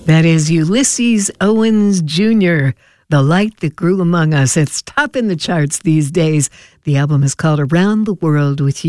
That is Ulysses Owens Jr., The Light That Grew Among Us. It's top in the charts these days. The album is called Around the World with You.